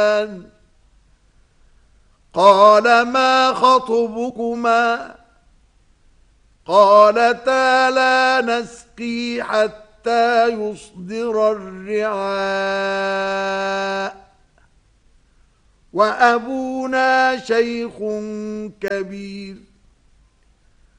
قال ما خطبكما قالتا لا نسقي حتى يصدر الرعاء وأبونا شيخ كبير